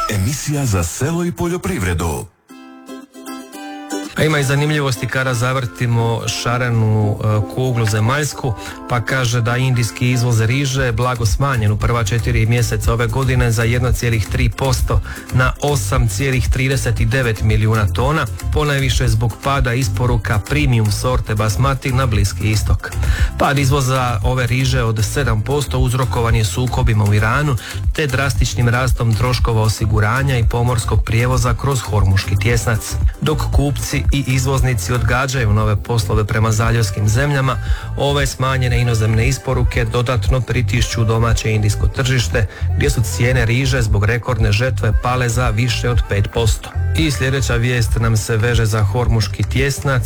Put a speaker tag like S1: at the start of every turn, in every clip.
S1: Emisija za selo i poljoprivredu.
S2: A ima i zanimljivosti kada zavrtimo šarenu kuglu zemaljsku, pa kaže da indijski izvoz riže blago smanjen u prva 4 mjeseca ove godine za 1,3% na 8,39 milijuna tona, ponajviše zbog pada isporuka premium sorte basmati na Bliski istok. Pad izvoza ove riže od 7% uzrokovan je sukobima u Iranu te drastičnim rastom troškova osiguranja i pomorskog prijevoza kroz Hormuški tjesnac. Dok kupci i izvoznici odgađaju nove poslove prema zaljevskim zemljama, ove smanjene inozemne isporuke dodatno pritišću domaće indijsko tržište, gdje su cijene riže zbog rekordne žetve pale za više od 5%. I sljedeća vijest nam se veže za Hormuški tjesnac.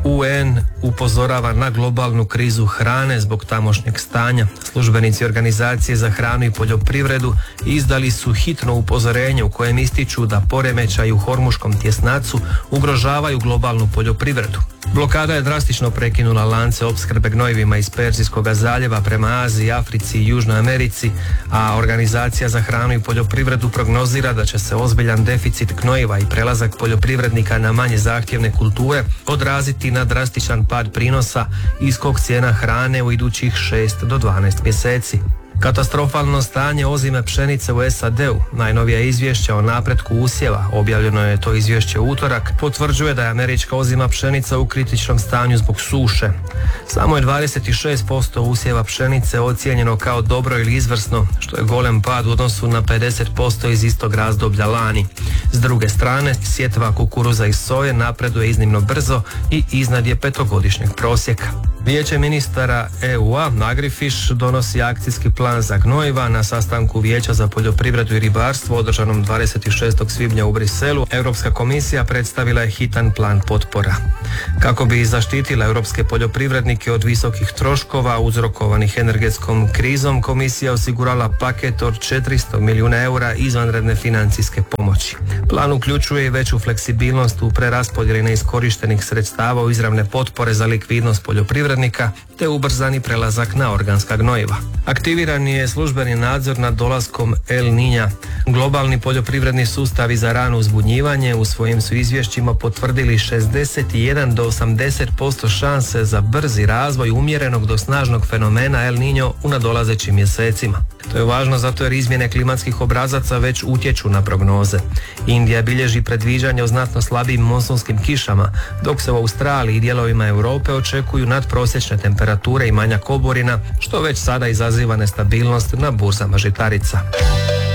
S2: UN upozorava na globalnu krizu hrane zbog tamošnjeg stanja. Službenici Organizacije za hranu i poljoprivredu izdali su hitno upozorenje u kojem ističu da poremećaji u Hormuškom tjesnacu ugrožavaju globalnu poljoprivredu. Blokada je drastično prekinula lance opskrbe gnojivima iz Perzijskog zaljeva prema Aziji, Africi i Južnoj Americi, a Organizacija za hranu i poljoprivredu prognozira da će se ozbiljan deficit gnojiva i prelazak poljoprivrednika na manje zahtjevne kulture odraziti na drastičan pad prinosa i skok cijena hrane u idućih 6 do 12 mjeseci. Katastrofalno stanje ozime pšenice u SAD-u, najnovija izvješća o napretku usjeva, objavljeno je to izvješće u utorak, potvrđuje da je američka ozima pšenica u kritičnom stanju zbog suše. Samo je 26% usjeva pšenice ocijenjeno kao dobro ili izvrsno, što je golem pad u odnosu na 50% iz istog razdoblja lani. S druge strane, sjetva kukuruza i soje napreduje iznimno brzo i iznad je 5-godišnjeg prosjeka. Vijeće ministara EU-a Agrifish donosi akcijski plan za gnojiva. Na sastanku Vijeća za poljoprivredu i ribarstvo održanom 26. svibnja u Briselu, Europska komisija predstavila je hitan plan potpora. Kako bi zaštitila europske poljoprivrednike od visokih troškova uzrokovanih energetskom krizom, komisija osigurala paket od 400 milijuna eura izvanredne financijske pomoći. Plan uključuje i veću fleksibilnost u preraspodjeli neiskorištenih sredstava u izravne potpore za likvidnost poljoprivrednika te ubrzani prelazak na organska gnojiva. Aktiviran je službeni nadzor nad dolaskom El Niña. Globalni poljoprivredni sustavi za rano uzbunjivanje u svojim su izvješćima potvrdili 61 do 80% šanse za brzi razvoj umjerenog do snažnog fenomena El Niño u nadolazećim mjesecima. To je važno zato jer izmjene klimatskih obrazaca već utječu na prognoze. Indija bilježi predviđanje o znatno slabijim monsunskim kišama, dok se u Australiji i dijelovima Europe očekuju nadprosječne temperature i manjak oborina, što već sada izaziva nestabilnost na burzama žitarica.